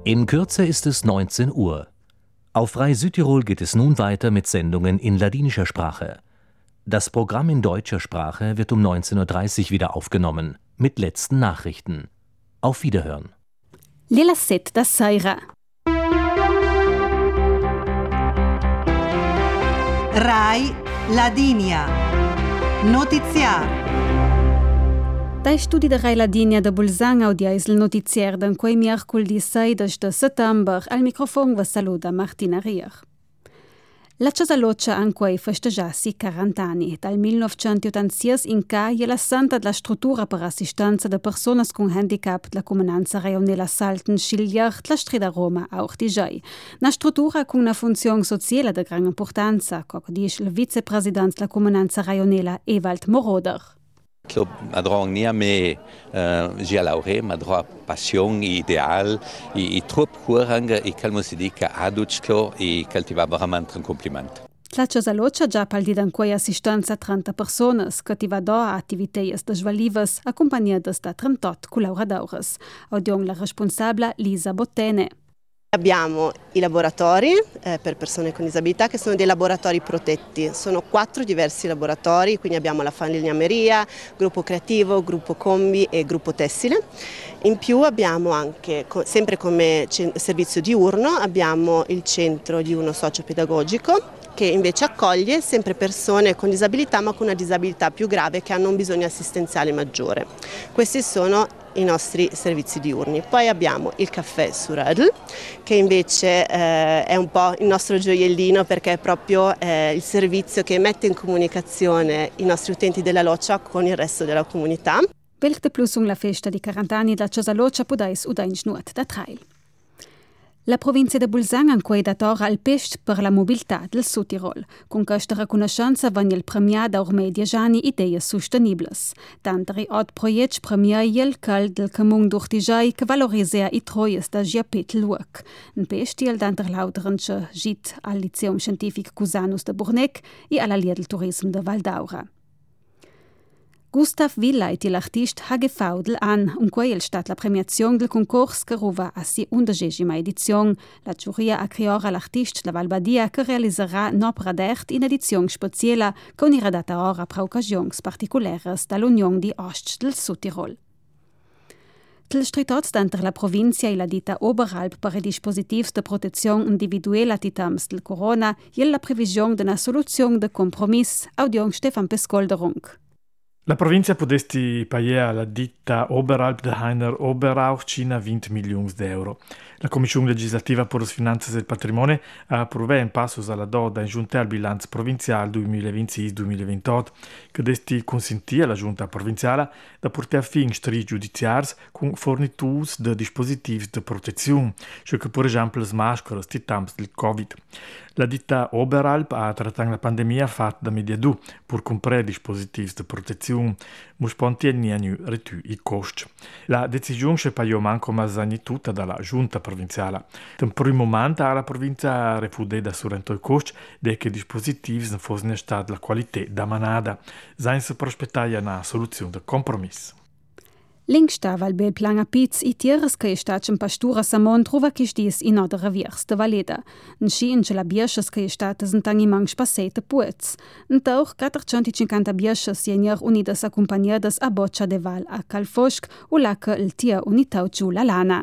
In Kürze ist es 19 Uhr. Auf Frei Südtirol geht es nun weiter mit Sendungen in ladinischer Sprache. Das Programm in deutscher Sprache wird um 19:30 Uhr wieder aufgenommen, mit letzten Nachrichten. Auf Wiederhören. Lila set da Seira. Rai Ladinia. Notiziar. Dai studi da Rai Ladinia da Bolzano audia il notizier d'en quei mercoledì 6 de settembre al microfono va saluta Martina Rier. La Casa Loccia anquei festeggiassi 40 anni. Dal 1986 in ca è la santa della struttura per assistenza de personas con handicap della comunanza raionella Salten Schiglier la strada Roma auch di Giai. Una struttura con una funzione sociale di gran importanza, come dice il vicepresidente della comunanza raionella Ewald Moroder. Club madrong nia me gia laure madro passion ideal i trup huranga i calmus dica aduclo i cultiva veramente un compliment. La Casa Loccia già paldi in quei assistenza 30 personas che ti va da attiviteies de jvalivas accompagnadas da 38 collaboradores. Odion la responsabile Lisa Bottene. Abbiamo i laboratori per persone con disabilità che sono dei laboratori protetti, sono 4 diversi laboratori, quindi abbiamo la falegnameria, gruppo creativo, gruppo combi e gruppo tessile. In più abbiamo anche, sempre come servizio diurno, abbiamo il centro di uno socio-pedagogico che invece accoglie sempre persone con disabilità ma con una disabilità più grave che hanno un bisogno assistenziale maggiore. Questi sono i nostri servizi diurni. Poi abbiamo il caffè su Rödl, che invece è un po' il nostro gioiellino perché è proprio il servizio che mette in comunicazione i nostri utenti della Loccia con il resto della comunità. Welche plus la festa di 40 anni da Casa Loccia podais udain nuot da trail. La provincia de Bolzano anquei datora al pest per la mobilità del Südtirol. Con questa riconoscenza venne il premiata ormai 10 anni idee sostenibles. Tanteri od proiect premiaiel cal del Comune d'Urtigiai che valorisea i troies da Giapet Luoc. Un pestiel danter lauterenche git al Liceum Scientific Cusanus de Burnec e alla Lia del Tourism de Val d'Aura. Gustav Villait, l'artista, ha gefaudel an, quei è stata la premiazione del concorso che ruva a si 11ª edizione. La giuria ha creato l'artista la Valbadia che realizzerà un'opera d'arte in edizione speciale con i data ora per occasioni particolari dall'Unione di Ost del Südtirol. Til stritot d'enter la provincia e la dita Oberalp per i dispositivs de protezione individuella titams del corona e la previsione d'una soluzione de compromiss, audion Stefan Pescolderung. La provincia podesti pagare alla ditta Oberalp de Heiner Oberauch Cina 20 milioni d'euro. La Commissione legislativa per le finanze e il patrimonio ha approvato un passo alla da ingiunta al bilancio provinciale 2026-2028 che desti consentì alla giunta provinciale da portare a fine stri giudiziari con fornitus di dispositivi di protezione, cioè che per esempio le maschere di temps del Covid. La ditta Oberalp ha trattato la pandemia fatta da Mediadu per comprare dispositivi di protezione, ma spontanea ritu i costi. La decisione si pagò manco mazzani tutta dalla giunta provinciale. In primo momento la provincia refudè da sorrento i costi de che dispositivi non fossero stati la qualità da manada, senza prospettare una soluzione di compromesso. Link stava al bel plan a pizz i tieres che stacem pastura samon trova che stis in odera viers de valeda. Un sci in la biesches che states en tangi mang spasete puez. Un tauch 450 biesches jenier unidas accompagnadas a boccia de val a Calfosc u la che il tia unitau giù la lana.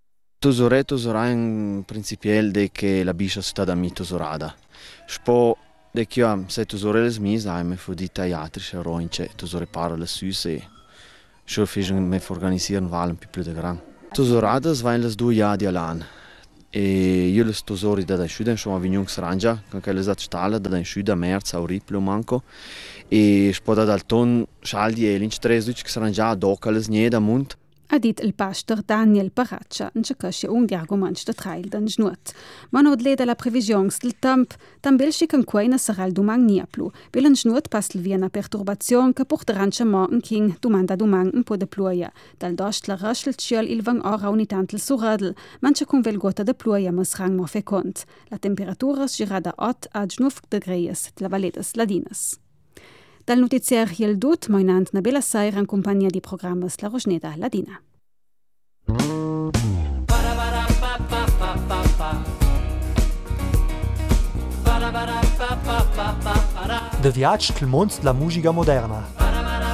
Tosorain principiel de che la biscia sta da mi tosorada. Spo de che am se tosoreles mis aime fodita iatriche roince tosore para le süse. Schon fischen me organisieren Wahlen più de gran. Tosoradas vain las 2 Jahre di alan. E io les tosori da dai schuden schon avignon sranja, con che les at stala da dai schuda merz auriplo manco. E spoda dal ton schaldi e linch 3 duc sranja doca les nieda mund. Ha dit il pastor Daniel Paraccia, in cercascia un di arguments de trail dan snuot. Ma non leda la previsions del temp, tambel schi can quaina sarà il domang niaplu. Vel en snuot pastel via una perturbazione che porterancha mo en king domanda domang un po de pluia. Dal dost la raschel ciel il vang ora unitantel suradel, mancha con vel gota de pluia mas rang mo fecont. La temperatura gira da 8 a 9 degrees de la valedas ladinas. Dal notizier il dut, moinant na bella saira in compagnia di programmas La Rogneda Ladina. De viatg til mond la musica moderna.